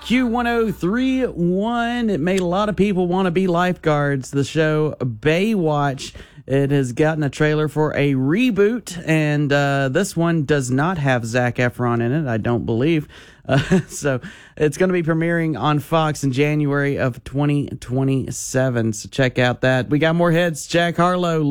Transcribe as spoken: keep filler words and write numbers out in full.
Q one oh three point one. It made a lot of people want to be lifeguards. The show Baywatch. It has gotten a trailer for a reboot, and uh, this one does not have Zac Efron in it, I don't believe. Uh, so it's going to be premiering on Fox in January of twenty twenty-seven. So check out that. We got more hits. Jack Harlow.